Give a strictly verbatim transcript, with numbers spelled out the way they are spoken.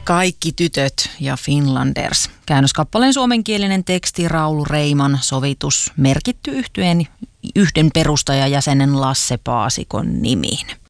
Kaikki tytöt ja Finlanders. Käännöskappaleen suomenkielinen teksti Raulu Reiman, sovitus merkitty yhtyeen yhden perustajajäsenen Lasse Paasikon nimiin.